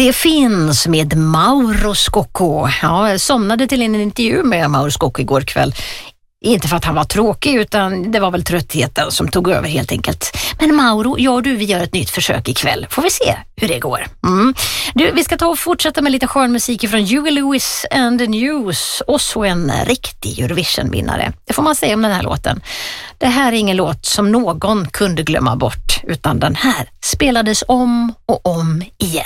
Det finns med Mauro Scocco. Ja, jag somnade till en intervju med Mauro Scocco igår kväll. Inte för att han var tråkig, utan det var väl tröttheten som tog över helt enkelt. Men Mauro, vi gör ett nytt försök ikväll. Får vi se hur det går. Vi ska ta och fortsätta med lite skön musik från Huey Lewis and the News. Och så en riktig Eurovision-vinnare. Det får man säga om den här låten. Det här är ingen låt som någon kunde glömma bort, utan den här spelades om och om igen.